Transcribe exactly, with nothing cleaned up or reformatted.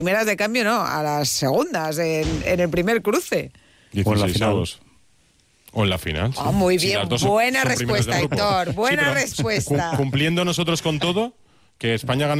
primeras de cambio, no, a las segundas, en, en el primer cruce. O en la final. O en la final. Oh, muy Sí, bien, las dos son- buena son primeras respuesta, de grupo. Héctor, buena Sí, pero respuesta. cu- Cumpliendo nosotros con todo, que España gana